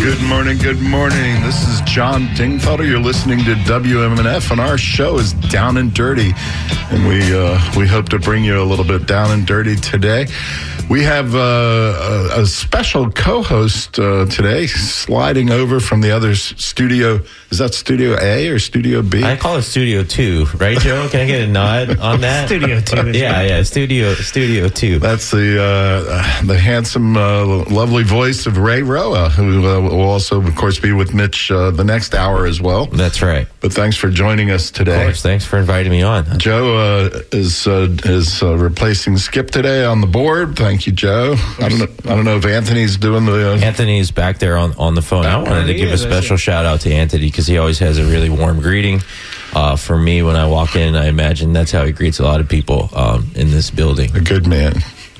Good morning, good morning. This is John Dingfelder. You're listening to WMNF, and our show is Down and Dirty. And we hope to bring you a little bit down and dirty today. We have a special co-host today, sliding over from the other studio. Is that Studio A or Studio B? I call it Studio 2, right, Joe? Can I get a nod on that? Studio 2. Yeah, Studio 2. That's the handsome, lovely voice of Ray Roa, who will also, of course, be with Mitch the next hour as well. That's right. But thanks for joining us today. Of course, thanks for inviting me on. Joe is replacing Skip today on the board. Thank you, Joe. I don't know if Anthony's doing the... Anthony's back there on the phone. I wanted to give a special shout out to Anthony because he always has a really warm greeting for me when I walk in. I imagine that's how he greets a lot of people in this building. A good man.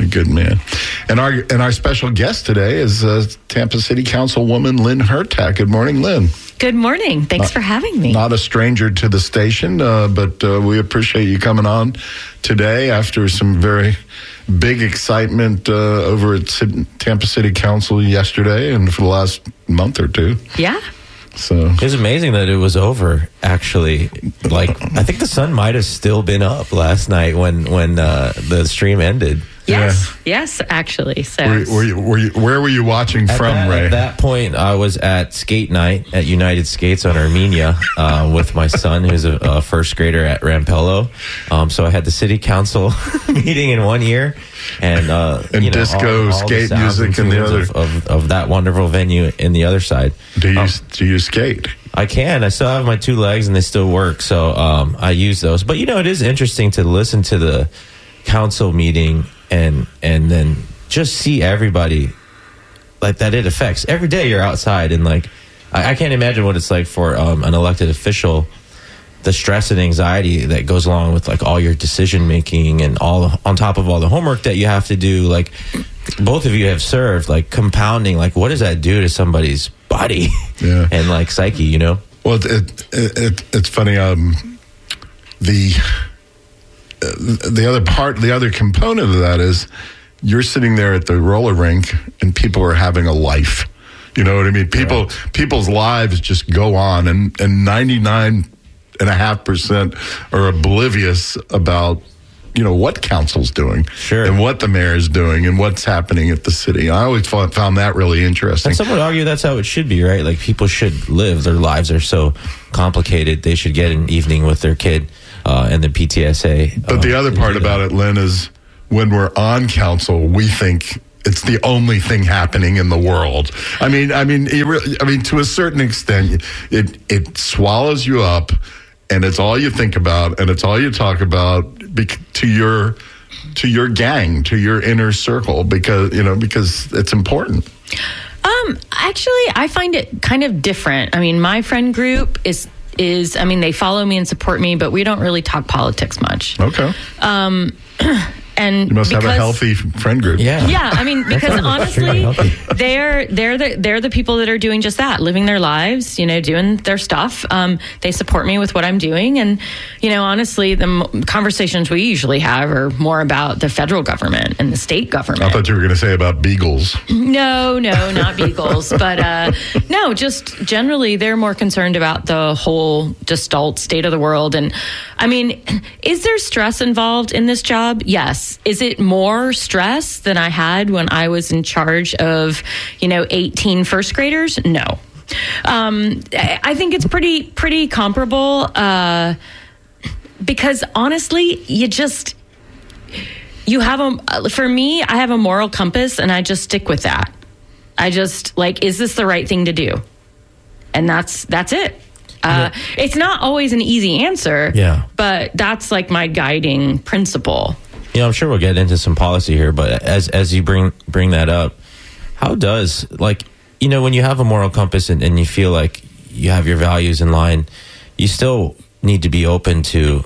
And our special guest today is Tampa City Councilwoman Lynn Hurtak. Good morning, Lynn. Good morning. Thanks for having me. Not a stranger to the station, but we appreciate you coming on today after some very big excitement over at Tampa City Council yesterday and for the last month or two. Yeah. So it was amazing that it was over, actually. I think the sun might have still been up last night when the stream ended. Yes, actually. So where were you watching from, Ray? At that point, I was at skate night at United Skates on Armenia with my son, who's a first grader at Rampello. So I had the city council meeting in one ear and disco, all skate the music in the other of that wonderful venue in the other side. Do you skate? I can. I still have my two legs and they still work, so I use those. But it is interesting to listen to the council meeting and then just see everybody like that it affects. Every day you're outside and I can't imagine what it's like for an elected official, the stress and anxiety that goes along with all your decision making and on top of all the homework that you have to do. Both of you have served, compounding, what does that do to somebody's body and psyche, Well, it's funny. The other component of that is you're sitting there at the roller rink and people are having a life. You know what I mean? People's lives just go on, and 99.5% are oblivious about what council's doing, and what the mayor is doing, and what's happening at the city. I always found that really interesting. And some would argue that's how it should be, right? People should live. Their lives are so complicated. They should get an evening with their kid and the PTSA. But the other part about it, Lynn, is when we're on council, we think it's the only thing happening in the world. I mean, to a certain extent, it swallows you up, and it's all you think about, and it's all you talk about to your gang, to your inner circle, because it's important. Actually, I find it kind of different. My friend group is they follow me and support me, but we don't really talk politics much. Okay. And you must have a healthy friend group. Yeah. Because honestly, they're the people that are doing just that, living their lives, doing their stuff. They support me with what I'm doing, and honestly, the conversations we usually have are more about the federal government and the state government. I thought you were going to say about beagles. No, not beagles, but no, just generally, they're more concerned about the whole gestalt state of the world. And is there stress involved in this job? Yes. Is it more stress than I had when I was in charge of, 18 first graders? No. I think it's pretty comparable because honestly, for me, I have a moral compass and I just stick with that. I just is this the right thing to do? And that's it. It's not always an easy answer, but that's my guiding principle. I'm sure we'll get into some policy here, but as you bring that up, how does when you have a moral compass and you feel like you have your values in line, you still need to be open to,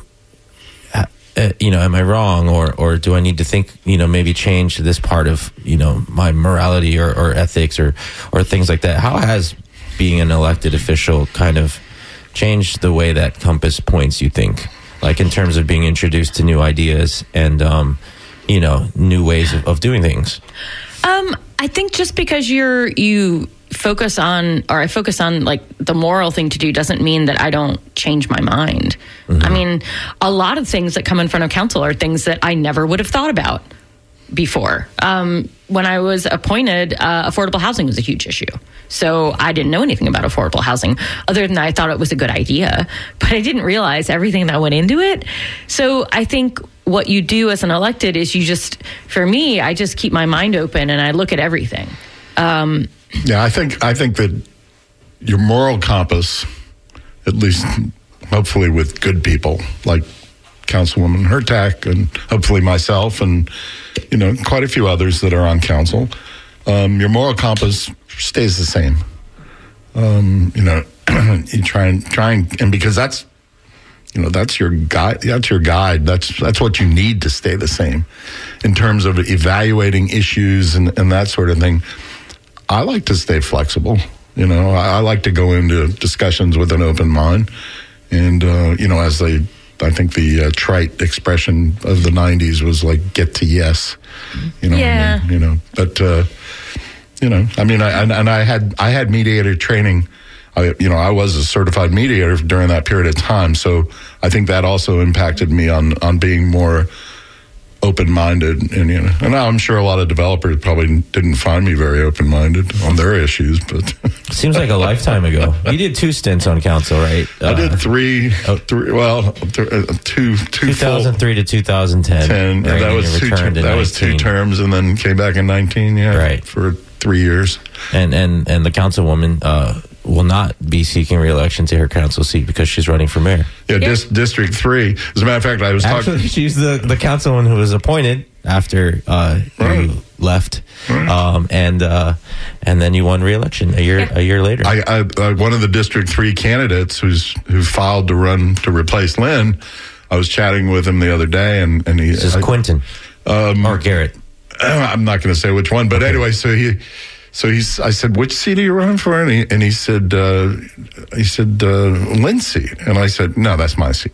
am I wrong or do I need to think, maybe change this part of, my morality or ethics or things like that? How has being an elected official kind of changed the way that compass points, you think? In terms of being introduced to new ideas and, new ways of doing things? I think just because you focus on like the moral thing to do doesn't mean that I don't change my mind. I mean, a lot of things that come in front of council are things that I never would have thought about before. When I was appointed, affordable housing was a huge issue. So I didn't know anything about affordable housing other than I thought it was a good idea, but I didn't realize everything that went into it. So I think what you do as an elected is for me, I just keep my mind open and I look at everything. Yeah, I think that your moral compass, at least hopefully with good people like Councilwoman Hurtak and hopefully myself and, quite a few others that are on council, your moral compass stays the same. You try and because that's your guide. That's your guide. That's what you need to stay the same in terms of evaluating issues and that sort of thing. I like to stay flexible. I like to go into discussions with an open mind. And, I think the trite expression of the 90s was like, get to yes. Yeah. I had mediator training. I was a certified mediator during that period of time. So I think that also impacted me on being more open-minded. And I'm sure a lot of developers probably didn't find me very open-minded on their issues, but seems like a lifetime ago. You did 2 stints on council, right? I did two 2003 to 2010. Right? That was 2 terms, and then came back in 19. Yeah, right, for 3 years. And the councilwoman will not be seeking re-election to her council seat because she's running for mayor. Yeah, District 3. As a matter of fact, I was talking. She's the councilwoman who was appointed after you left, and then you won re-election a year later. I one of the District 3 candidates who filed to run to replace Lynn. I was chatting with him the other day, and he this is Quentin or Garrett. I'm not going to say which one, but anyway, I said, which seat are you running for? And he said, Lynn's seat. And I said, no, that's my seat.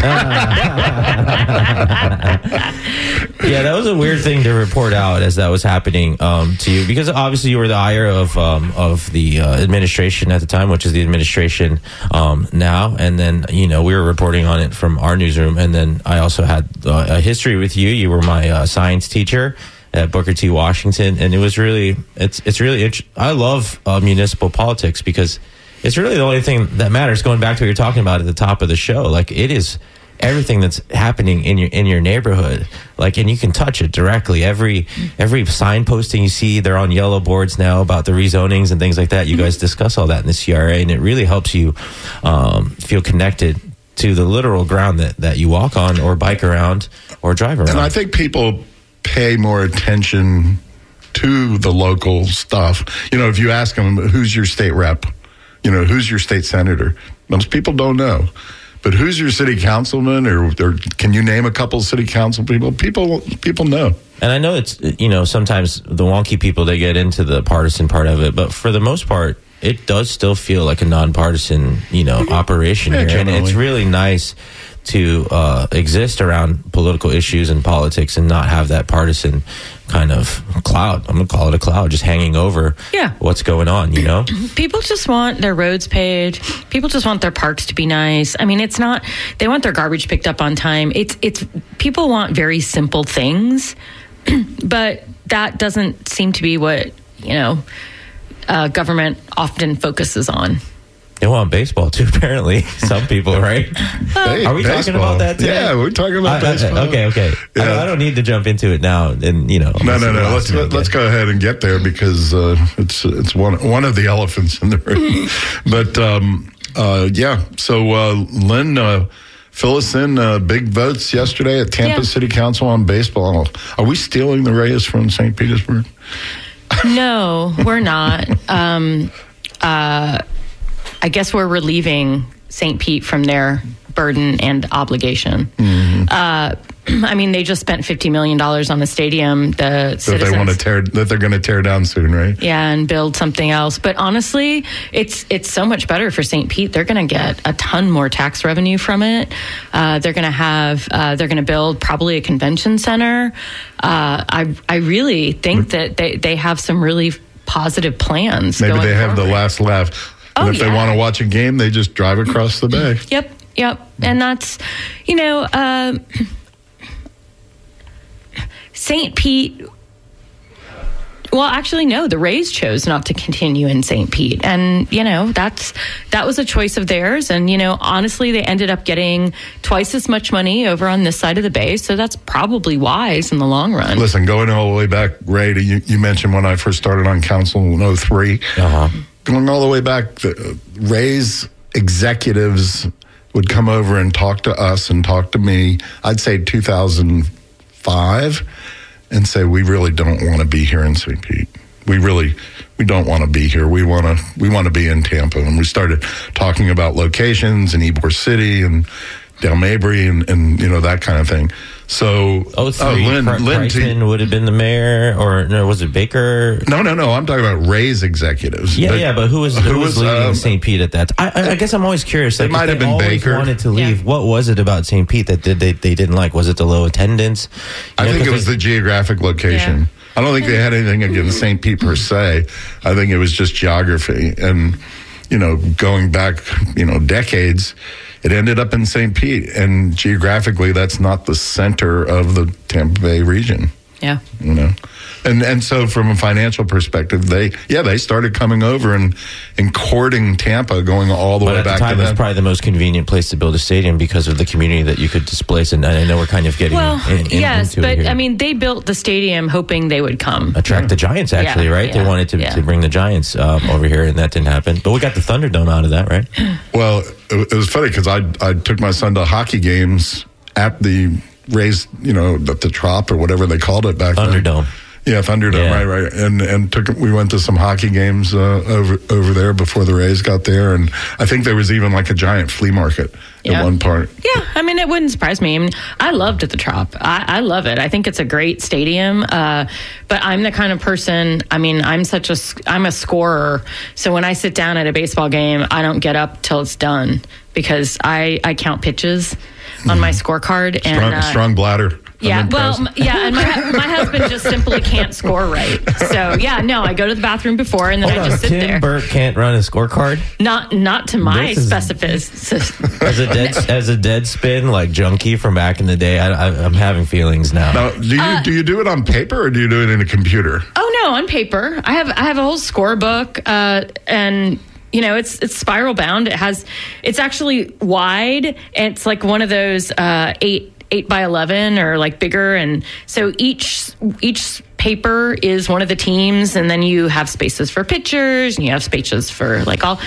Yeah, that was a weird thing to report out as that was happening to you, because obviously you were the ire of the administration at the time, which is the administration now, and then we were reporting on it from our newsroom, and then I also had a history with you. You were my science teacher at Booker T. Washington, and it was really it's really interesting. I love municipal politics because it's really the only thing that matters. Going back to what you're talking about at the top of the show, like it is everything that's happening in your neighborhood, and you can touch it directly. Every signposting you see, they're on yellow boards now about the rezonings and things like that. You guys discuss all that in the CRA, and it really helps you feel connected to the literal ground that you walk on or bike around or drive around. And I think people pay more attention to the local stuff. If you ask them, who's your state rep? Who's your state senator? Most people don't know. But who's your city councilman, or can you name a couple city council people? People know. And I know it's, sometimes the wonky people, they get into the partisan part of it, but for the most part, it does still feel like a nonpartisan, operation here. Generally. And it's really nice to exist around political issues and politics and not have that partisan kind of cloud. I'm going to call it a cloud just hanging over what's going on, People just want their roads paved. People just want their parks to be nice. I mean, it's not, they want their garbage picked up on time. It's people want very simple things, but that doesn't seem to be what, government often focuses on. They want baseball too, apparently. Some people, right? Are we talking about that today? Yeah, we're talking about baseball. Okay. Yeah. I don't need to jump into it now. And No. Let's go ahead and get there because it's one of the elephants in the room. But So Lynn, fill us in. Big votes yesterday at Tampa City Council on baseball. Are we stealing the Rays from St. Petersburg? No, we're not. I guess we're relieving St. Pete from their burden and obligation. Mm-hmm. They just spent $50 million on the stadium. That they're going to tear down soon, right? Yeah, and build something else. But honestly, it's so much better for St. Pete. They're going to get a ton more tax revenue from it. They're going to build probably a convention center. I really think that they have some really positive plans. Maybe going they have the forward. last laugh. And Oh, if they yeah. want to watch a game, they just drive across the bay. Yep. And that's, St. Pete. Well, actually, no, the Rays chose not to continue in St. Pete. And, that was a choice of theirs. And, honestly, they ended up getting twice as much money over on this side of the bay. So that's probably wise in the long run. Listen, going all the way back, Ray, to you mentioned when I first started on council in 2003. Going all the way back, the Rays executives would come over and talk to us and talk to me, I'd say 2005, and say, we really don't want to be here in St. Pete. We don't want to be here. We want to be in Tampa. And we started talking about locations in Ybor City and Del Mabry and that kind of thing. So, Lynn Kreisman would have been the mayor, or no, was it Baker? No. I'm talking about Rays executives. But who was leading St. Pete at that? I guess I'm always curious. It might have been Baker. Wanted to leave. Yeah. What was it about St. Pete that they didn't like? Was it the low attendance? I think it was the geographic location. Yeah. I don't think they had anything against St. Pete per se. I think it was just geography, and going back decades. It ended up in St. Pete, and geographically, that's not the center of the Tampa Bay region. Yeah. And so from a financial perspective, they started coming over and courting Tampa, going all the way back to them. It was probably the most convenient place to build a stadium because of the community that you could displace. And I know we're kind of getting yes, into but it here. they built the stadium hoping they would come. Attract the Giants, actually, right? Yeah, they wanted to bring the Giants over here, and that didn't happen. But we got the Thunderdome out of that, right? Well, it was funny because I took my son to hockey games at the Rays, the Trop or whatever they called it back then. Thunderdome. Yeah, Thunderdome, right. And we went to some hockey games over there before the Rays got there, and I think there was even like a giant flea market at one part. Yeah, it wouldn't surprise me. I loved the Trop. I love it. I think it's a great stadium. But I'm the kind of person. I'm a scorer. So when I sit down at a baseball game, I don't get up till it's done because I count pitches on my scorecard. Strong bladder. And my husband just simply can't score right. So I go to the bathroom before and then I just sit there. Tim Burke can't run a scorecard? Not to my specificity. As a dead spin like junkie from back in the day, I'm having feelings now. Now, do you do it on paper or do you do it in a computer? Oh no, on paper. I have a whole scorebook and it's spiral bound. It's actually wide. It's like one of those 8 by 11 or like bigger, and so each paper is one of the teams, and then you have spaces for pictures and you have spaces for like all.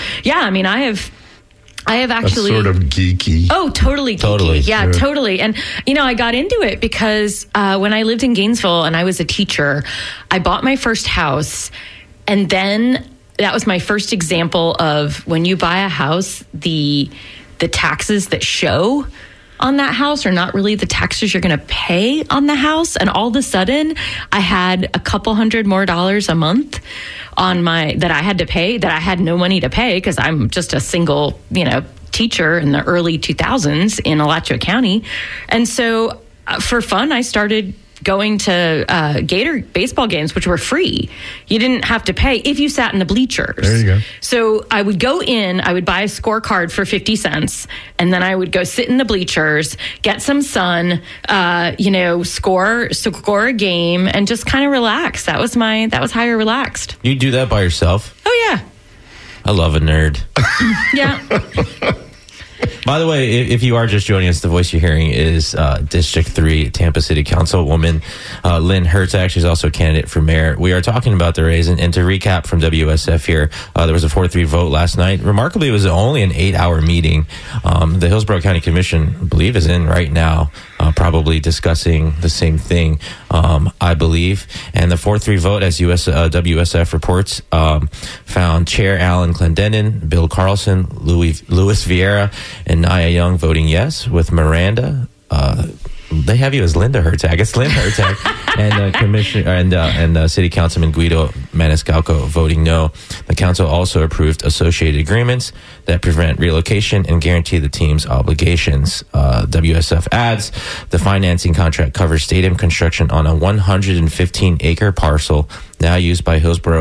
I have actually. That's sort of geeky. Oh, totally geeky. Yeah, totally. And, I got into it because when I lived in Gainesville and I was a teacher, I bought my first house, and then that was my first example of when you buy a house, the taxes that show on that house are not really the taxes you're going to pay on the house. And all of a sudden, I had a couple $100 more a month on that I had to pay, that I had no money to pay because I'm just a single, teacher in the early 2000s in Alachua County. And so for fun, I started going to Gator baseball games, which were free. You didn't have to pay if you sat in the bleachers. There you go. So I would go in, I would buy a scorecard for 50 cents, and then I would go sit in the bleachers, get some sun, score a game, and just kind of relax. That was how I relaxed. You do that by yourself? Oh, yeah. I love a nerd. Yeah. By the way, if you are just joining us, the voice you're hearing is District 3 Tampa City Councilwoman Lynn Hertag. She's also a candidate for mayor. We are talking about the Rays, and to recap from WSF here, there was a 4-3 vote last night. Remarkably, it was only an 8-hour meeting. The Hillsborough County Commission, I believe, is in right now, probably discussing the same thing, I believe. And the 4-3 vote, as WSF reports, found Chair Alan Clendenin, Bill Carlson, Louis Vieira, and Nia Young voting yes, with Miranda. They have you as Linda Hertag. It's Lynn Hertag, and Commissioner and City Councilman Guido Maniscalco voting no. The council also approved associated agreements that prevent relocation and guarantee the team's obligations. WSF adds the financing contract covers stadium construction on a 115-acre parcel now used by Hillsborough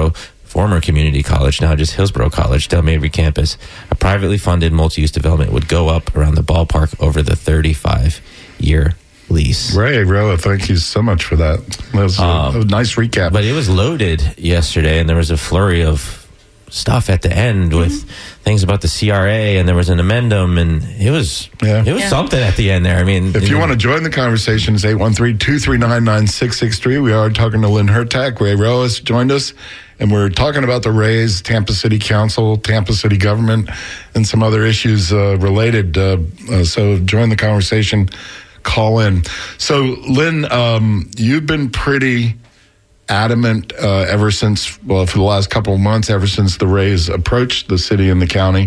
former community college, now just Hillsborough College, Del Mabry campus, a privately funded multi-use development would go up around the ballpark over the 35-year lease. Ray Roa, thank you so much for that. That was a nice recap. But it was loaded yesterday, and there was a flurry of stuff at the end with things about the CRA, and there was an amendum, and it was something at the end there. I mean, if you want to join the conversation, it's 813-239-9663. We are talking to Lynn Hurtak. Ray Roas joined us, and we're talking about the Rays, Tampa City Council, Tampa City government, and some other issues related. So join the conversation. Call in. So, Lynn, you've been pretty adamant ever since, for the last couple of months, ever since the Rays approached the city and the county.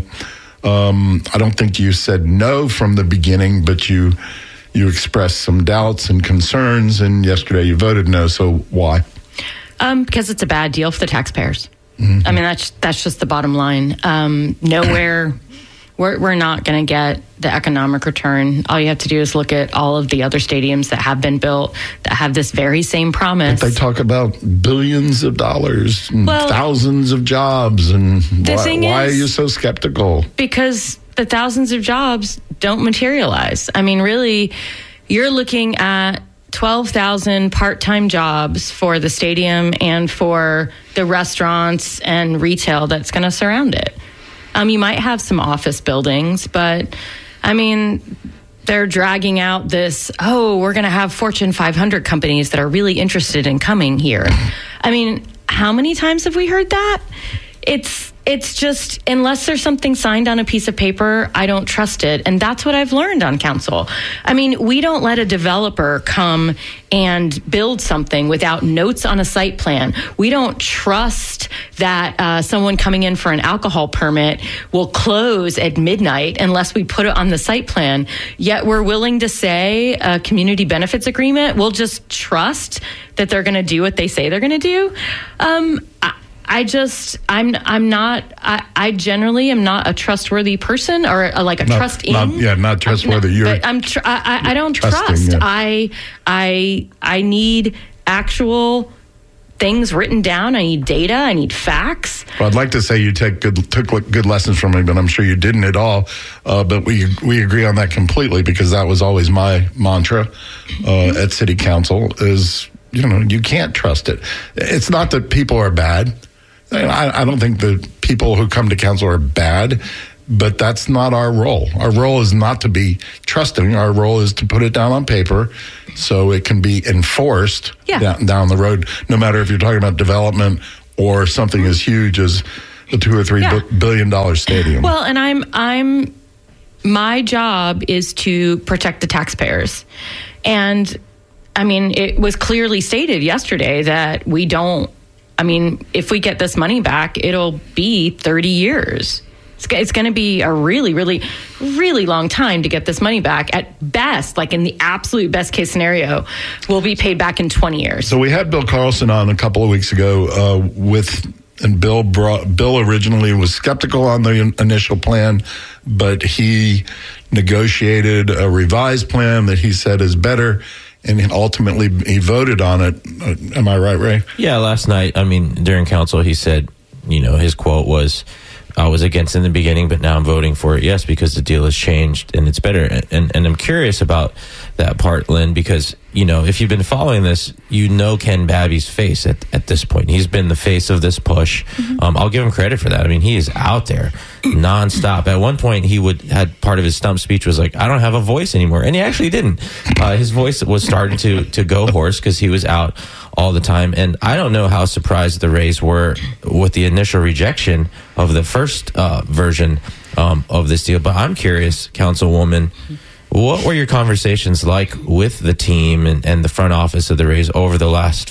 I don't think you said no from the beginning, but you expressed some doubts and concerns, and yesterday you voted no. So why? Because it's a bad deal for the taxpayers. I mean, that's just the bottom line. Nowhere... We're not going to get the economic return. All you have to do is look at all of the other stadiums that have been built that have this very same promise. But they talk about billions of dollars and thousands of jobs. And why are you so skeptical? Because the thousands of jobs don't materialize. I mean, really, you're looking at 12,000 part-time jobs for the stadium and for the restaurants and retail that's going to surround it. You might have some office buildings, but I mean, they're dragging out this, we're going to have Fortune 500 companies that are really interested in coming here. I mean, how many times have we heard that? It's just, unless there's something signed on a piece of paper, I don't trust it. And that's what I've learned on council. I mean, we don't let a developer come and build something without notes on a site plan. We don't trust that someone coming in for an alcohol permit will close at midnight unless we put it on the site plan. Yet we're willing to say a community benefits agreement. We'll just trust that they're going to do what they say they're going to do. I generally am not a trustworthy person, or not trustworthy. I don't trust. Yeah. I need actual things written down. I need data. I need facts. Well, I'd like to say you took good lessons from me, but I'm sure you didn't at all. But we agree on that completely, because that was always my mantra at City Council is, you can't trust it. It's not that people are bad. I don't think the people who come to council are bad, but that's not our role. Our role is not to be trusting. Our role is to put it down on paper so it can be enforced down the road, no matter if you're talking about development or something as huge as the $2 or $3 billion stadium. Well, and my job is to protect the taxpayers. And I mean, it was clearly stated yesterday that we don't. I mean, if we get this money back, it'll be 30 years. It's going to be a really, really, really long time to get this money back. At best, like in the absolute best case scenario, we'll be paid back in 20 years. So we had Bill Carlson on a couple of weeks ago and Bill originally was skeptical on the initial plan, but he negotiated a revised plan that he said is better. And ultimately, he voted on it. Am I right, Ray? Yeah, last night, I mean, during council, he said, his quote was, I was against in the beginning, but now I'm voting for it. Yes, because the deal has changed and it's better. And I'm curious about that part, Lynn, because, if you've been following this, Ken Babby's face at this point. He's been the face of this push. Mm-hmm. I'll give him credit for that. I mean, he is out there nonstop. At one point, he had part of his stump speech was like, I don't have a voice anymore. And he actually didn't. His voice was starting to go hoarse because he was out all the time. And I don't know how surprised the Rays were with the initial rejection of the first version of this deal. But I'm curious, Councilwoman, what were your conversations like with the team and the front office of the Rays over the last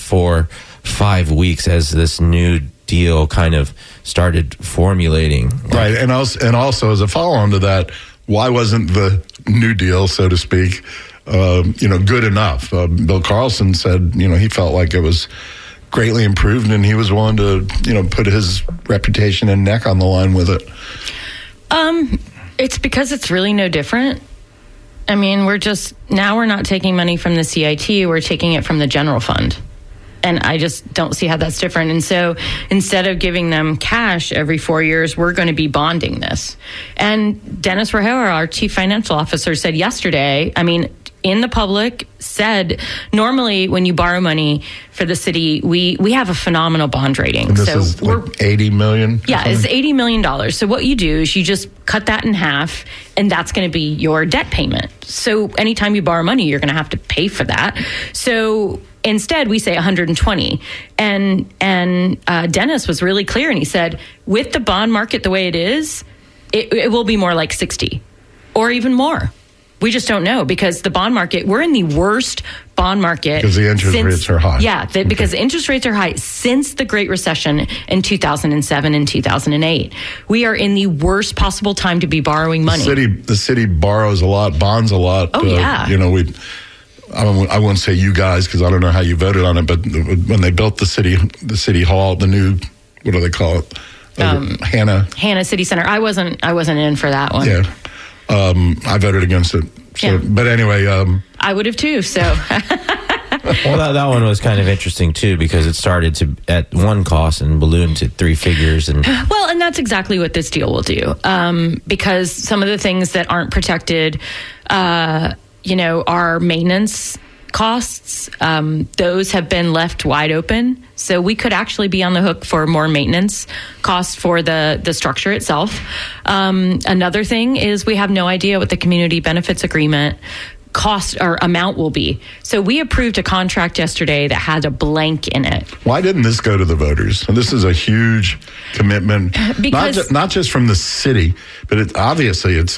4-5 weeks as this new deal kind of started formulating? Right, and also as a follow-on to that, why wasn't the new deal, so to speak, good enough? Bill Carlson said, he felt like it was greatly improved, and he was willing to, put his reputation and neck on the line with it. It's because it's really no different. I mean, we're not taking money from the CIT, we're taking it from the general fund. And I just don't see how that's different. And so instead of giving them cash every 4 years, we're going to be bonding this. And Dennis Rahera, our chief financial officer, said yesterday, in the public, said normally when you borrow money for the city, we have a phenomenal bond rating. And this is like $80 million? Yeah, it's $80 million. So what you do is you just cut that in half, and that's going to be your debt payment. So anytime you borrow money, you're going to have to pay for that. So instead, we say 120. And Dennis was really clear, and he said, with the bond market the way it is, it will be more like 60 or even more. We just don't know, because the bond market, we're in the worst bond market. Because the interest rates are high. Yeah, because the interest rates are high since the Great Recession in 2007 and 2008. We are in the worst possible time to be borrowing money. The city borrows a lot, bonds a lot. Oh, yeah. I won't say you guys, because I don't know how you voted on it, but when they built the city hall, the new, what do they call it? Hannah City Center. I wasn't in for that one. Yeah. I voted against it. So, yeah. But anyway, I would have too. So, well, that one was kind of interesting too, because it started at one cost and ballooned to three figures, and that's exactly what this deal will do. Because some of the things that aren't protected, are maintenance costs. Those have been left wide open. So we could actually be on the hook for more maintenance costs for the structure itself. Another thing is we have no idea what the community benefits agreement cost or amount will be. So we approved a contract yesterday that had a blank in it. Why didn't this go to the voters? And this is a huge commitment, because not just from the city, but obviously it's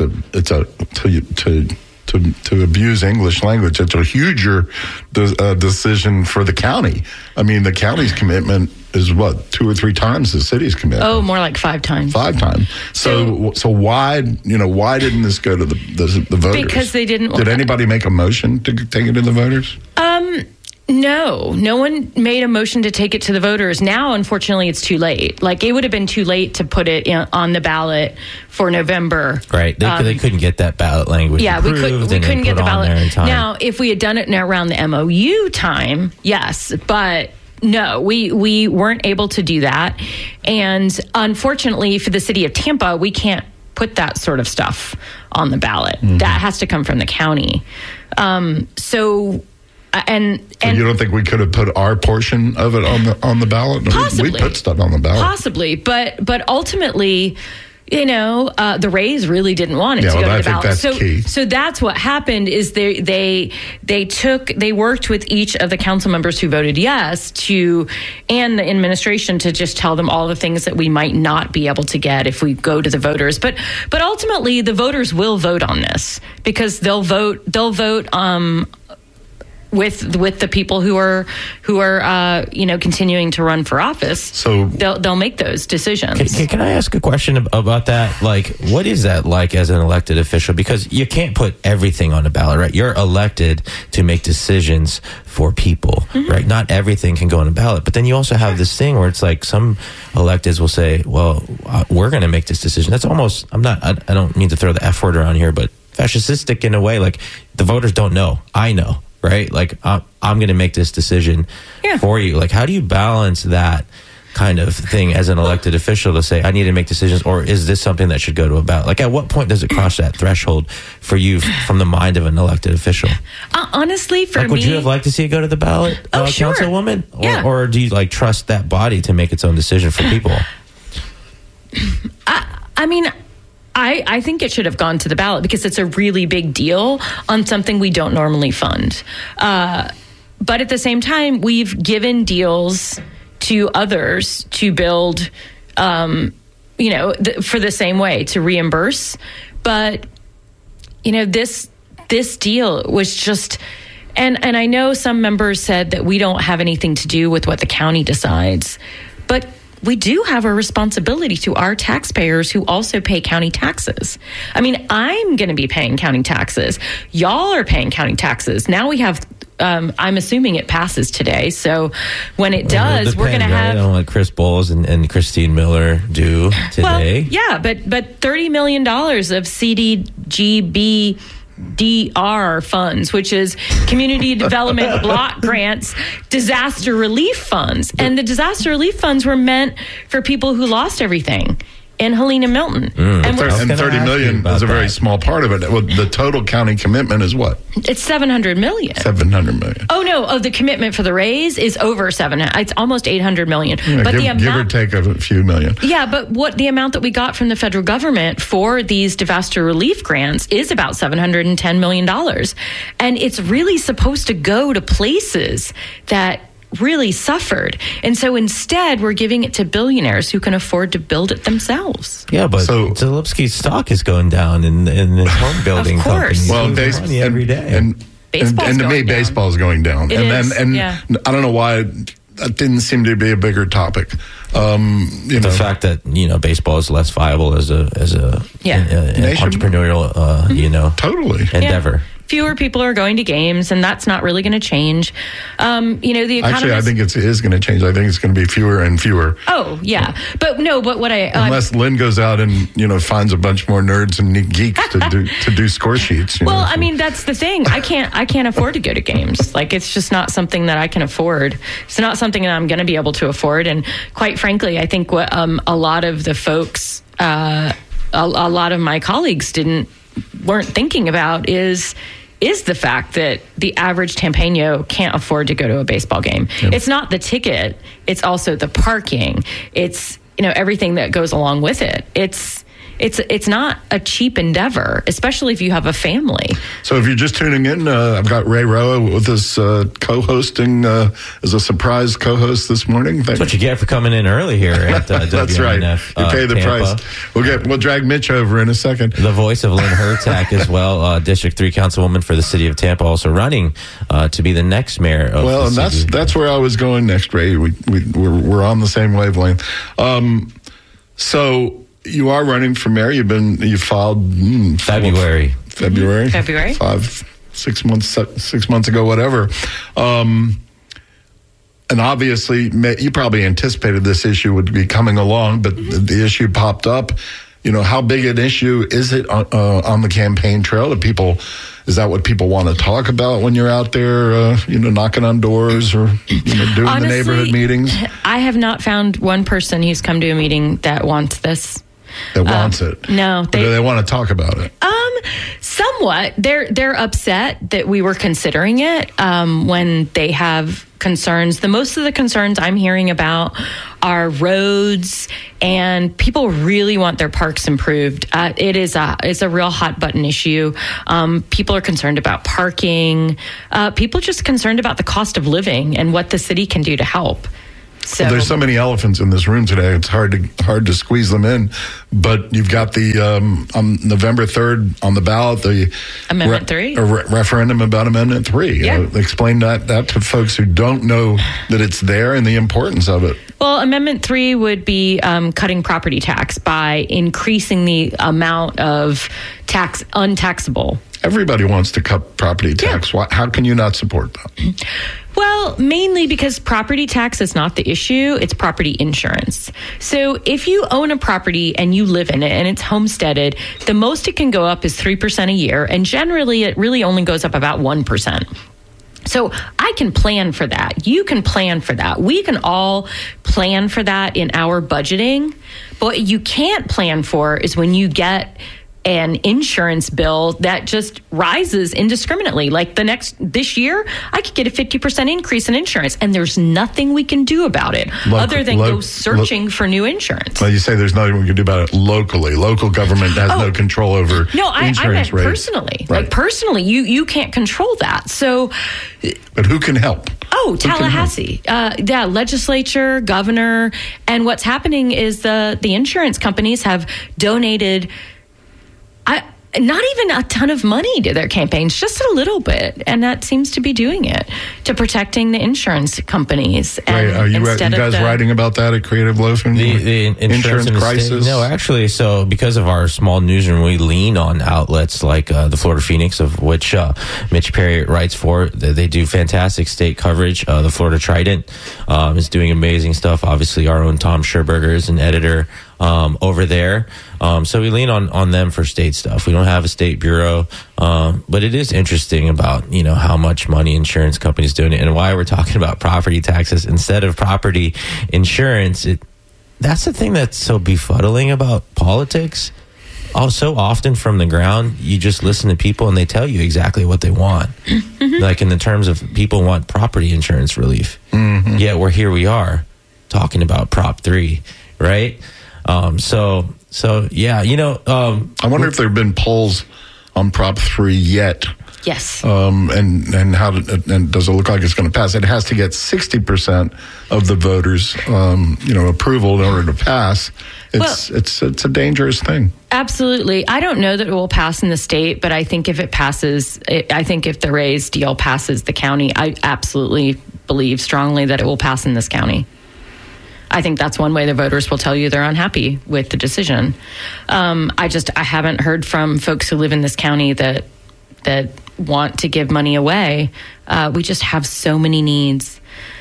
to abuse English language. It's a huger decision for the county. The county's commitment is what, 2 or 3 times the city's commitment? Oh, more like 5 times. 5 times. So why didn't this go to the voters? Because they didn't. Did anybody make a motion to take it to the voters? No one made a motion to take it to the voters. Now, unfortunately, it's too late. It would have been too late to put it on the ballot for November. Right. They couldn't get that ballot language. Yeah, we couldn't get the ballot. Now, if we had done it around the MOU time, yes, but no, we weren't able to do that. And unfortunately, for the city of Tampa, we can't put that sort of stuff on the ballot. Mm-hmm. That has to come from the county. So you don't think we could have put our portion of it on the ballot? Possibly. We put stuff on the ballot. Possibly, but ultimately, the Rays really didn't want it to go to the ballot. That's key. So that's what happened. Is they worked with each of the council members who voted yes and the administration to just tell them all the things that we might not be able to get if we go to the voters. But ultimately, the voters will vote on this, because they'll vote with the people who are continuing to run for office. So they'll make those decisions. Can I ask a question about that? What is that like as an elected official? Because you can't put everything on the ballot, right? You're elected to make decisions for people, mm-hmm. right? Not everything can go on the ballot. But then you also have this thing where it's some electeds will say, well, we're going to make this decision. That's almost, I don't mean to throw the F word around here, but fascistic in a way. The voters don't know. I know. Right? I'm going to make this decision for you. How do you balance that kind of thing as an elected official to say, I need to make decisions, or is this something that should go to a ballot? At what point does it cross that threshold for you from the mind of an elected official? Honestly, for me... Would you have liked to see it go to the ballot, sure. Councilwoman? Yeah. Or do you, trust that body to make its own decision for people? I think it should have gone to the ballot, because it's a really big deal on something we don't normally fund. But at the same time, we've given deals to others to build, for the same way, to reimburse. But, this deal was just... And I know some members said that we don't have anything to do with what the county decides. But we do have a responsibility to our taxpayers who also pay county taxes. I'm going to be paying county taxes. Y'all are paying county taxes. Now we have, I'm assuming it passes today. So when it does, we're going to have... I don't know what Chris Bowles and Christine Miller do today. Well, yeah, but $30 million of CDGB CDR funds, which is Community Development Block Grants, disaster relief funds. And the disaster relief funds were meant for people who lost everything in Helene and Milton. And 30 million is a very small part of it. Well, the total county commitment is what? It's 700 million. 700 million. Oh no! Oh, the commitment for the raise is over 700. It's almost 800 million. Yeah, but give or take a few million. Yeah, but what the amount that we got from the federal government for these disaster relief grants is about $710 million, and it's really supposed to go to places that really suffered. And so instead, we're giving it to billionaires who can afford to build it themselves. Yeah, but Zalipski's stock is going down in the home building of course. company. Well, money every day. And to me, baseball's going down. I don't know why that didn't seem to be a bigger topic. The fact that baseball is less viable as an entrepreneurial totally endeavor. Yeah. Fewer people are going to games, and that's not really going to change. The economy. Actually, I think it is going to change. I think it's going to be fewer and fewer. Oh yeah, but what unless Lynn goes out and finds a bunch more nerds and geeks to do score sheets. I mean, that's the thing. I can't afford to go to games. Like, it's just not something that I can afford. It's not something that I'm going to be able to afford. And quite frankly, I think what a lot of the folks, a lot of my colleagues weren't thinking about is the fact that the average Tampano can't afford to go to a baseball game. Yep. It's not the ticket. It's also the parking. It's, everything that goes along with it. It's not a cheap endeavor, especially if you have a family. So if you're just tuning in, I've got Ray Roa with us co-hosting as a surprise co-host this morning. That's what you get for coming in early here at That's right. You pay the Tampa. Price. We'll drag Mitch over in a second. The voice of Lynn Hurtak as well, District 3 Councilwoman for the city of Tampa, also running to be the next mayor of the city. And that's where I was going next, Ray. We're on the same wavelength. So you are running for mayor. You filed February. 6 months ago, whatever. And obviously, you probably anticipated this issue would be coming along, but the issue popped up. How big an issue is it on the campaign trail? Is that what people want to talk about when you're out there, knocking on doors or doing Honestly, the neighborhood meetings? I have not found one person who's come to a meeting that wants this. That wants it. No, they want to talk about it. Somewhat. They're upset that we were considering it when they have concerns. Most of the concerns I'm hearing about are roads, and people really want their parks improved. It's a real hot button issue. People are concerned about parking. People are just concerned about the cost of living and what the city can do to help. So there's so many elephants in this room today. It's hard to squeeze them in. But you've got the on November 3rd on the ballot, the Amendment 3, referendum about Amendment 3. Yeah. Explain that to folks who don't know that it's there and the importance of it. Well, Amendment 3 would be cutting property tax by increasing the amount of tax untaxable. Everybody wants to cut property tax. Yeah. How can you not support that? Well, mainly because property tax is not the issue. It's property insurance. So if you own a property and you live in it and it's homesteaded, the most it can go up is 3% a year. And generally, it really only goes up about 1%. So I can plan for that. You can plan for that. We can all plan for that in our budgeting. But what you can't plan for is when you get an insurance bill that just rises indiscriminately. Like this year, I could get a 50% increase in insurance, and there's nothing we can do about it other than go searching for new insurance. Well, you say there's nothing we can do about it locally. Local government has no control over insurance I meant rates. Personally. Right. Like personally, you can't control that. So, but who can help? Oh, Tallahassee. Legislature, governor. And what's happening is the insurance companies have donated not even a ton of money to their campaigns, just a little bit. And that seems to be doing it to protecting the insurance companies. And are you guys writing about that at Creative Loafing? The insurance crisis? No, actually. So because of our small newsroom, we lean on outlets like the Florida Phoenix, of which Mitch Perry writes for. They do fantastic state coverage. The Florida Trident is doing amazing stuff. Obviously, our own Tom Scherberger is an editor over there. So we lean on them for state stuff. We don't have a state bureau, but it is interesting about, how much money insurance companies doing it and why we're talking about property taxes instead of property insurance. That's the thing that's so befuddling about politics. So often from the ground, you just listen to people and they tell you exactly what they want. Like in the terms of people want property insurance relief. Yet we are talking about Prop 3, right? So yeah, I wonder if there have been polls on Prop 3 yet. Yes. And how and does it look like it's going to pass? It has to get 60% of the voters, approval in order to pass. It's a dangerous thing. Absolutely. I don't know that it will pass in the state, but I think if it passes, I think if the Rays deal passes the county, I absolutely believe strongly that it will pass in this county. I think that's one way the voters will tell you they're unhappy with the decision. I haven't heard from folks who live in this county that want to give money away. We just have so many needs.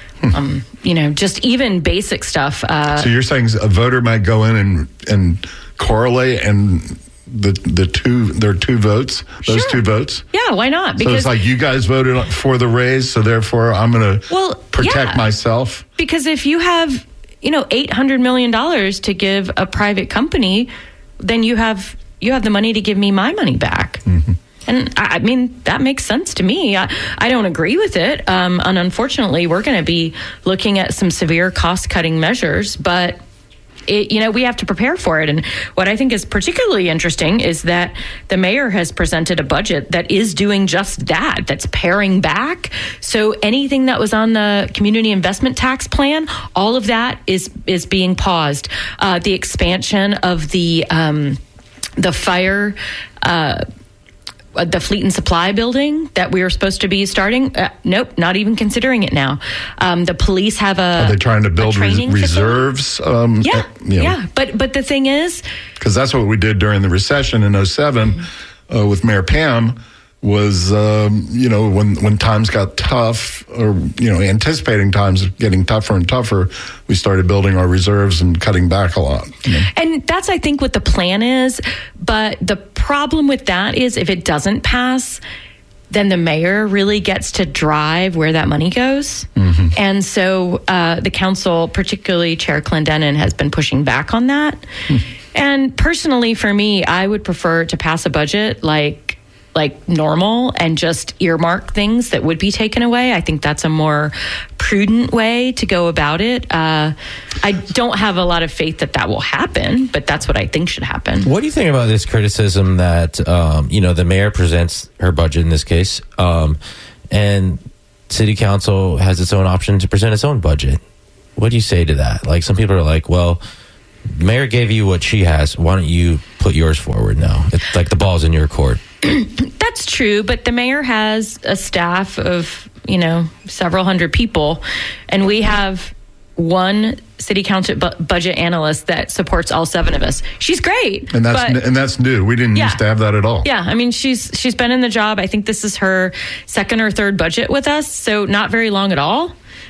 Just even basic stuff. So you're saying a voter might go in and correlate and their two votes, those Sure. two votes? Yeah, why not? So it's like you guys voted for the Rays, so therefore I'm going to protect myself. Because if you have, $800 million to give a private company, then you have the money to give me my money back. Mm-hmm. And I mean, that makes sense to me. I don't agree with it. And unfortunately, we're going to be looking at some severe cost-cutting measures, but we have to prepare for it. And what I think is particularly interesting is that the mayor has presented a budget that is doing just that, that's paring back. So anything that was on the community investment tax plan, all of that is being paused. The expansion of the fire, the Fleet and Supply building that we were supposed to be starting. Nope, not even considering it now. The police have Are they trying to build reserves? Yeah. But the thing is, because that's what we did during the recession in 2007 with Mayor Pam. Was when times got tough, or anticipating times getting tougher and tougher, we started building our reserves and cutting back a lot. And that's, I think, what the plan is. But the problem with that is if it doesn't pass, then the mayor really gets to drive where that money goes. Mm-hmm. And so the council, particularly Chair Clendenin, has been pushing back on that. And personally, for me, I would prefer to pass a budget like normal and just earmark things that would be taken away. I think that's a more prudent way to go about it. I don't have a lot of faith that will happen, but that's what I think should happen. What do you think about this criticism that, the mayor presents her budget in this case, and city council has its own option to present its own budget? What do you say to that? Like, some people are like, well, the mayor gave you what she has. Why don't you put yours forward now? It's like the ball's in your court. That's true, but the mayor has a staff of, several hundred people, and we have one city council budget analyst that supports all seven of us. She's great. And that's new. We didn't used to have that at all. Yeah, I mean, she's been in the job. I think this is her second or third budget with us, so not very long at all.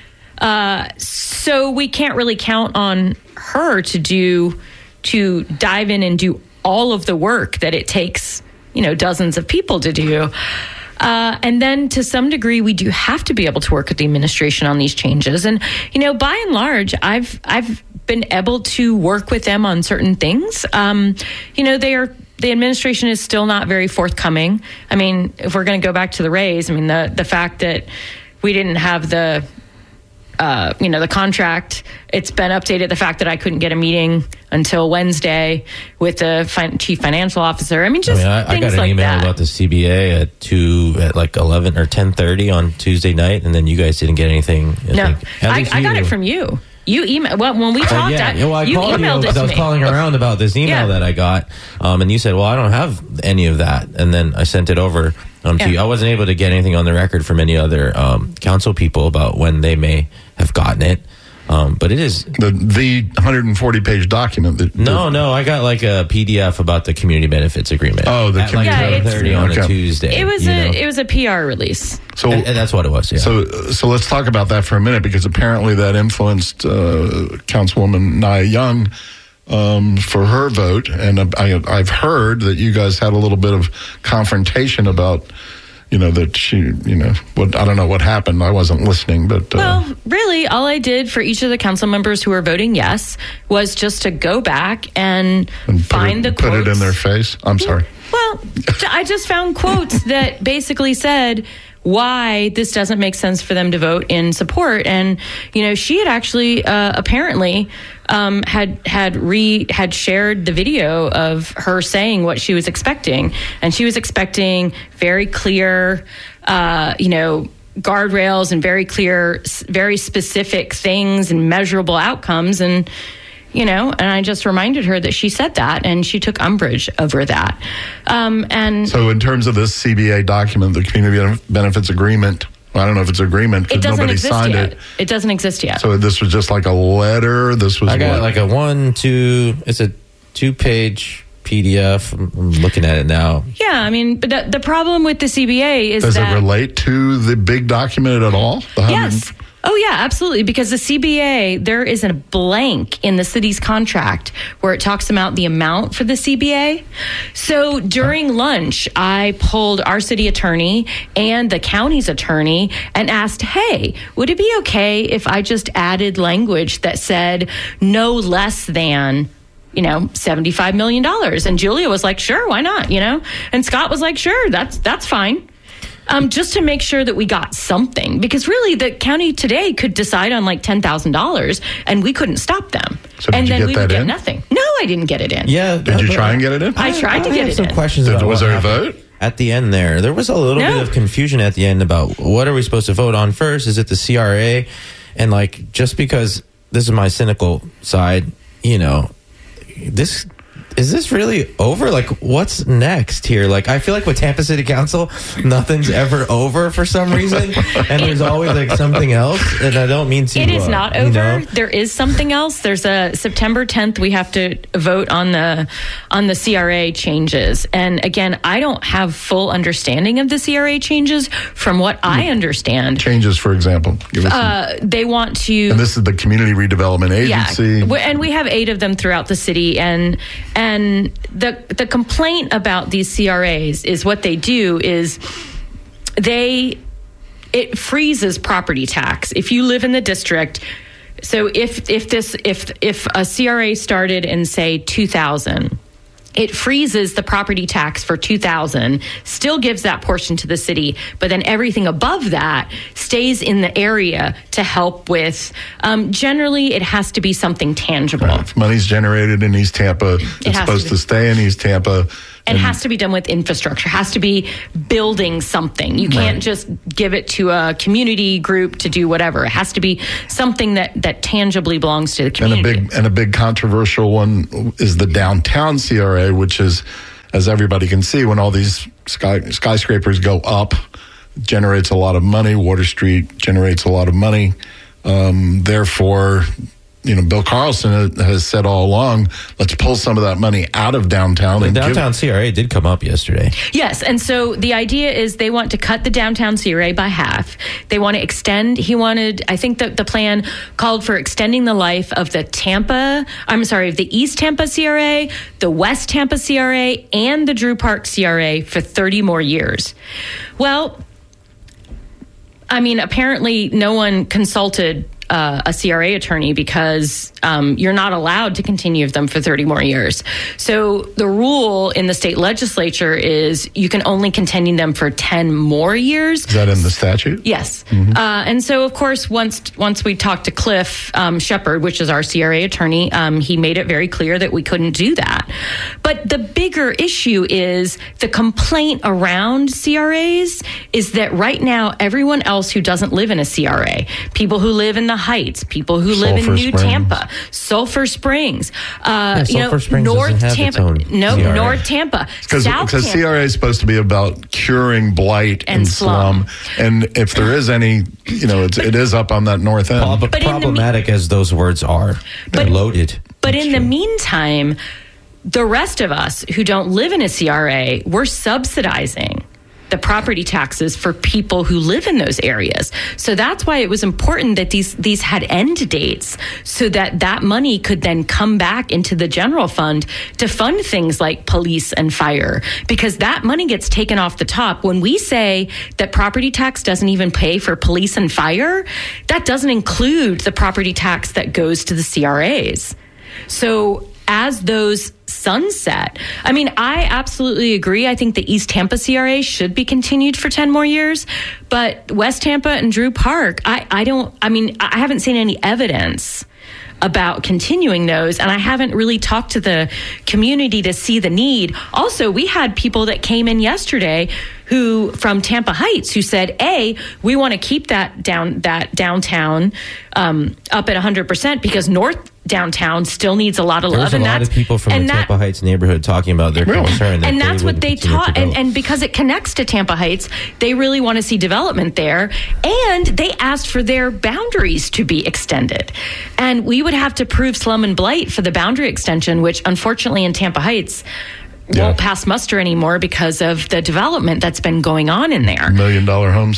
So we can't really count on her to dive in and do all of the work that it takes, dozens of people to do. And then to some degree, we do have to be able to work with the administration on these changes. And, by and large, I've been able to work with them on certain things. The administration is still not very forthcoming. I mean, if we're going to go back to the Rays, I mean, the fact that we didn't have the contract, it's been updated. The fact that I couldn't get a meeting until Wednesday with the chief financial officer. I mean, I got an email about the CBA at like 11 or 10:30 on Tuesday night, and then you guys didn't get anything. I got it from you. You emailed. Well, when we talked, I you called emailed you it to me. I was calling around about this email that I got, and you said, "Well, I don't have any of that," and then I sent it over to you. I wasn't able to get anything on the record from any other council people about when they may have gotten it. But it is the 140-page document. No, I got like a PDF about the community benefits agreement. Oh, the community benefits agreement on a Tuesday. It was a PR release. So and that's what it was. Yeah. So let's talk about that for a minute, because apparently that influenced Councilwoman Nia Young for her vote, and I've heard that you guys had a little bit of confrontation about, that she, what I don't know what happened. I wasn't listening, but well, really, all I did for each of the council members who were voting yes was just to go back and find the quotes. Put it in their face. I'm sorry. Well, I just found quotes that basically said why this doesn't make sense for them to vote in support. And, she had actually apparently had shared the video of her saying what she was expecting. And she was expecting very clear, guardrails and very clear, very specific things and measurable outcomes. And, and I just reminded her that she said that, and she took umbrage over that. And so in terms of this CBA document, the Community Benefits Agreement, I don't know if it's an agreement because nobody signed it. It doesn't exist yet. So this was just like a letter. I got like it's a 2-page PDF. I'm looking at it now. Yeah, but the problem with the CBA is Does it relate to the big document at all? Yes. Oh, yeah, absolutely. Because the CBA, there is a blank in the city's contract where it talks about the amount for the CBA. So during lunch, I pulled our city attorney and the county's attorney and asked, hey, would it be okay if I just added language that said no less than $75 million? And Julia was like, sure, why not? And Scott was like, sure, that's fine. Just to make sure that we got something, because really the county today could decide on like $10,000 and we couldn't stop them. So did and you then get we that would get in? Nothing. No, I didn't get it in. Yeah. Did you try and get it in? I tried to get it some in. questions about was there a vote? At the end there was a little bit of confusion at the end about what are we supposed to vote on first? Is it the CRA? And like, just because this is my cynical side, is this really over? Like, what's next here? Like, I feel like with Tampa City Council, nothing's ever over for some reason. And there's always like something else. And I don't mean to. It is not over. There is something else. There's a September 10th. We have to vote on the CRA changes. And again, I don't have full understanding of the CRA changes. From what I understand, changes, for example, they want to. And this is the Community Redevelopment Agency. Yeah, and we have 8 of them throughout the city. And the complaint about these CRAs is what they do is it freezes property tax. If you live in the district, so if a CRA started in say 2000, it freezes the property tax for 2000, still gives that portion to the city, but then everything above that stays in the area to help with, generally it has to be something tangible. Right. If money's generated in East Tampa, it's supposed to stay in East Tampa. And has to be done with infrastructure, has to be building something. You can't just give it to a community group to do whatever. It has to be something that tangibly belongs to the community. And a big controversial one is the downtown CRA, which is, as everybody can see, when all these skyscrapers go up, generates a lot of money. Water Street generates a lot of money. Therefore, Bill Carlson has said all along, let's pull some of that money out of downtown. The downtown CRA did come up yesterday. Yes, and so the idea is they want to cut the downtown CRA by half. They want to extend, I think that the plan called for extending the life of the East Tampa CRA, the West Tampa CRA, and the Drew Park CRA for 30 more years. Well, apparently no one consulted a CRA attorney because you're not allowed to continue them for 30 more years. So the rule in the state legislature is you can only continue them for 10 more years. Is that in the statute? Yes. Mm-hmm. And so, of course, once we talked to Cliff Shepard, which is our CRA attorney, he made it very clear that we couldn't do that. But the bigger issue is the complaint around CRAs is that right now, everyone else who doesn't live in a CRA, people who live in the Heights, people who live in New Tampa, Sulphur Springs, Sulphur Springs North Tampa. North Tampa, because South Tampa. CRA is supposed to be about curing blight and slum. And if there is any, it is up on that north end. But problematic as those words are, they're loaded. But in the meantime, the rest of us who don't live in a CRA, we're subsidizing the property taxes for people who live in those areas. So that's why it was important that these had end dates, so that that money could then come back into the general fund to fund things like police and fire, because that money gets taken off the top. When we say that property tax doesn't even pay for police and fire, that doesn't include the property tax that goes to the CRAs. So as those sunset, I mean, I absolutely agree. I think the East Tampa CRA should be continued for 10 more years, but West Tampa and Drew Park, I haven't seen any evidence about continuing those, and I haven't really talked to the community to see the need. Also, we had people that came in yesterday who from Tampa Heights who said, we want to keep that downtown up at 100% because North downtown still needs a lot of love. There's a lot of people from the Tampa Heights neighborhood talking about their concern. And that's what they taught. And because it connects to Tampa Heights, they really want to see development there. And they asked for their boundaries to be extended. And we would have to prove slum and blight for the boundary extension, which unfortunately in Tampa Heights won't pass muster anymore because of the development that's been going on in there. $1 million homes.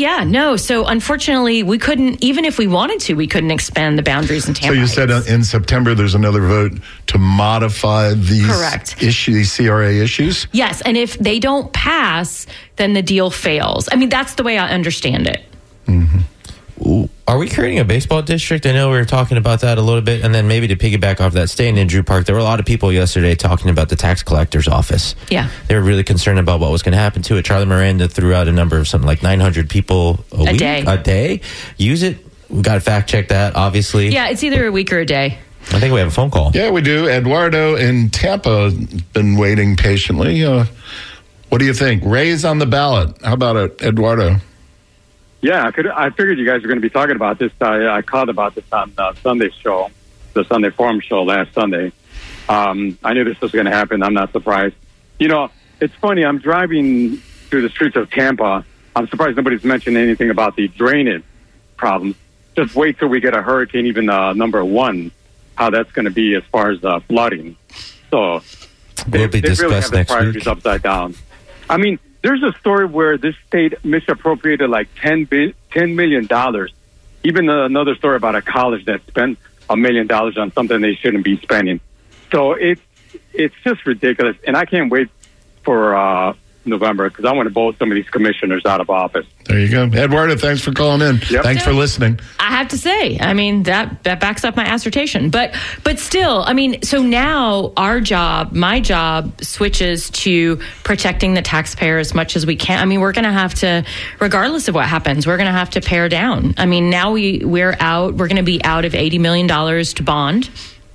So unfortunately, we couldn't, even if we wanted to, we couldn't expand the boundaries in Tampa Heights. So you said in September there's another vote to modify these these CRA issues? Yes, and if they don't pass, then the deal fails. I mean, that's the way I understand it. Mm-hmm. Are we creating a baseball district? I know we were talking about that a little bit. And then maybe to piggyback off that, staying in Drew Park, there were a lot of people yesterday talking about the tax collector's office. Yeah. They were really concerned about what was going to happen to it. Charlie Miranda threw out a number of something like 900 people a day use it. We got to fact check that, obviously. Yeah, it's either a week or a day. I think we have a phone call. Yeah, we do. Eduardo in Tampa been waiting patiently. What do you think? Ray's on the ballot. How about it, Eduardo? Yeah, I figured you guys were going to be talking about this. I called about this on Sunday's show, the Sunday Forum show last Sunday. I knew this was going to happen. I'm not surprised. You know, it's funny. I'm driving through the streets of Tampa. I'm surprised nobody's mentioned anything about the drainage problems. Just wait till we get a hurricane, even number one, how that's going to be as far as flooding. So We'll be discussed really have the next priorities week. upside down. I mean, there's a story where this state misappropriated like $10 million. Even another story about a college that spent $1 million on something they shouldn't be spending. So it's just ridiculous. And I can't wait for November because I want to vote some of these commissioners out of office. There you go. Eduardo, thanks for calling in. Yep. Thanks for listening. I have to say, I mean, that backs up my assertion. But still, I mean, so now my job switches to protecting the taxpayer as much as we can. I mean, we're going to have to, regardless of what happens, we're going to have to pare down. I mean, now we're going to be out of $80 million to bond.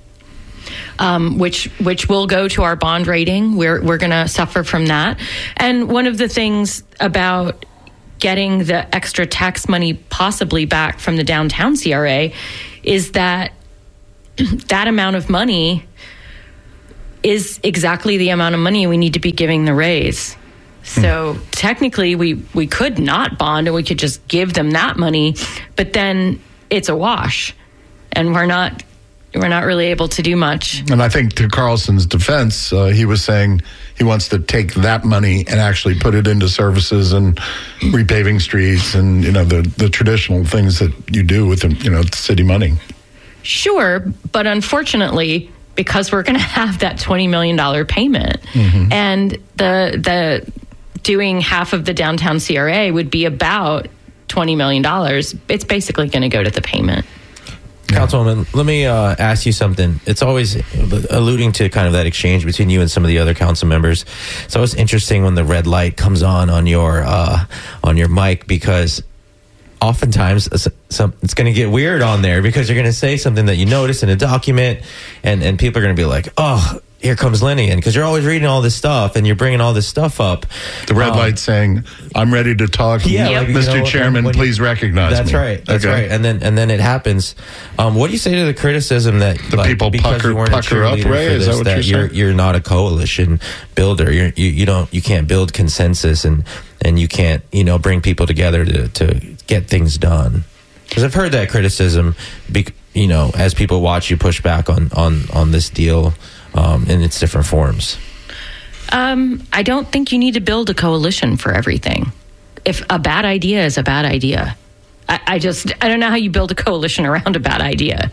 Which will go to our bond rating. We're going to suffer from that. And one of the things about getting the extra tax money possibly back from the downtown CRA is that that amount of money is exactly the amount of money we need to be giving the Rays. So technically we could not bond and we could just give them that money, but then it's a wash and we're not really able to do much. And I think to Carlson's defense, he was saying he wants to take that money and actually put it into services and repaving streets and, the traditional things that you do with, city money. Sure, but unfortunately, because we're going to have that $20 million payment and the doing half of the downtown CRA would be about $20 million, it's basically going to go to the payment. Councilwoman, let me ask you something. It's always alluding to kind of that exchange between you and some of the other council members. It's always interesting when the red light comes on your mic because oftentimes it's going to get weird on there because you're going to say something that you notice in a document and people are going to be like, oh, here comes Lenny in, because you're always reading all this stuff and you're bringing all this stuff up. The red light saying, "I'm ready to talk." Yeah, Mr. Chairman, please recognize me. That's right. That's right. And then it happens. What do you say to the criticism that the people pucker up? Ray, is that what you're saying? You're not a coalition builder. You can't build consensus and you can't bring people together to get things done. Because I've heard that criticism. As people watch you push back on this deal. In its different forms. I don't think you need to build a coalition for everything. If a bad idea is a bad idea, I don't know how you build a coalition around a bad idea.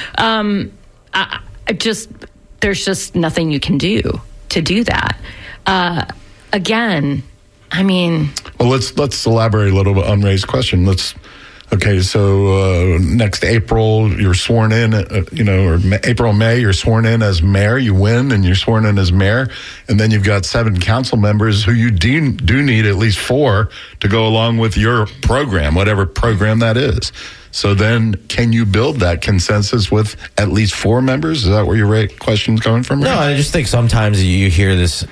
There's just nothing you can do to do that. Again, I mean, well, let's elaborate a little bit on Ray's question. So next April you're sworn in, or April, May you're sworn in as mayor. You win and you're sworn in as mayor, and then you've got 7 council members who you do need at least 4 to go along with your program, whatever program that is. So then, can you build that consensus with at least 4 members? Is that where your question's coming from? No, I just think sometimes you hear this,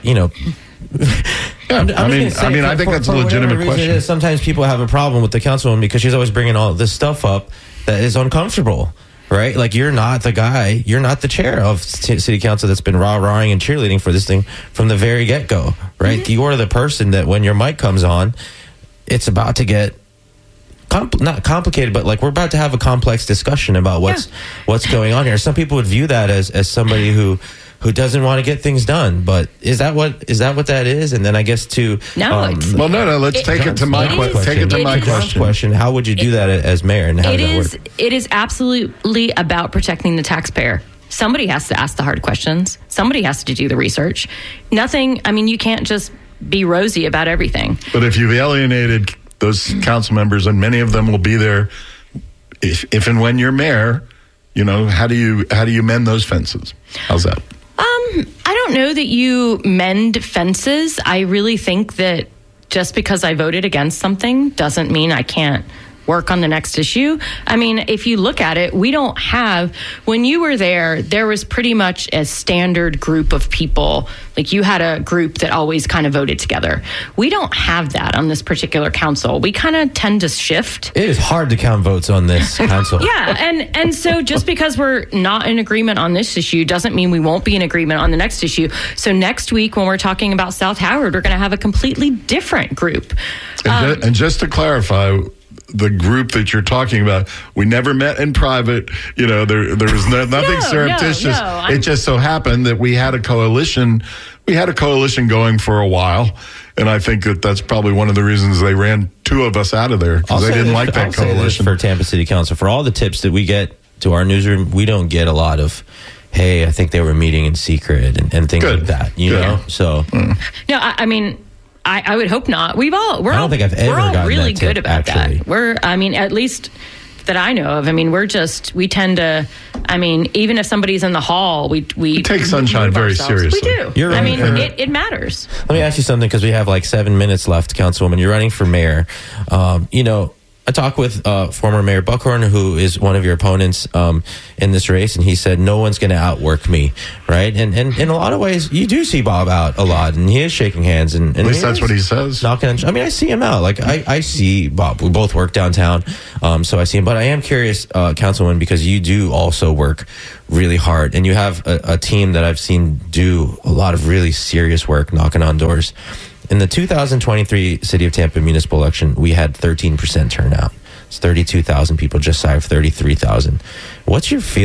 Yeah, I think that's a legitimate question. Sometimes people have a problem with the councilwoman because she's always bringing all this stuff up that is uncomfortable, right? Like, you're not the guy, you're not the chair of city council that's been rah-rahing and cheerleading for this thing from the very get-go, right? Mm-hmm. You are the person that when your mic comes on, it's about to get not complicated, but like we're about to have a complex discussion about what's going on here. Some people would view that as somebody who doesn't want to get things done, but is that what that is? And then I guess let's take it to my question. How would you do that as mayor? And how does that work? It is absolutely about protecting the taxpayer. Somebody has to ask the hard questions. Somebody has to do the research. You can't just be rosy about everything. But if you've alienated those council members, and many of them will be there if and when you're mayor, how do you mend those fences? How's that? I don't know that you mend fences. I really think that just because I voted against something doesn't mean I can't work on the next issue. If you look at it, we don't have, when you were there was pretty much a standard group of people. Like, you had a group that always kind of voted together. We don't have that on this particular council. We kind of tend to shift. It is hard to count votes on this council. Yeah, and so just because we're not in agreement on this issue doesn't mean we won't be in agreement on the next issue. So next week when we're talking about South Howard, we're going to have a completely different group. And just to clarify, the group that you're talking about, we never met in private. There was nothing surreptitious. It just so happened that we had a coalition. We had a coalition going for a while, and I think that's probably one of the reasons they ran 2 of us out of there, because they didn't like that coalition. For Tampa City Council, for all the tips that we get to our newsroom, we don't get a lot of, hey, I think they were meeting in secret and things like that. Know, so no, I would hope not. We're all really good about that. At least that I know of. We tend to, even if somebody's in the hall, we take sunshine very seriously. We do. It matters. Let me ask you something, because we have like 7 minutes left, Councilwoman. You're running for mayor. I talked with former Mayor Buckhorn, who is one of your opponents in this race, and he said, no one's going to outwork me, right? And in a lot of ways, you do see Bob out a lot, and he is shaking hands. And at least that's what he says. I see him out. Like, I see Bob. We both work downtown, so I see him. But I am curious, Councilwoman, because you do also work really hard, and you have a team that I've seen do a lot of really serious work, knocking on doors. In the 2023 City of Tampa municipal election, we had 13% turnout. It's 32,000 people, just shy of 33,000. What's your feeling?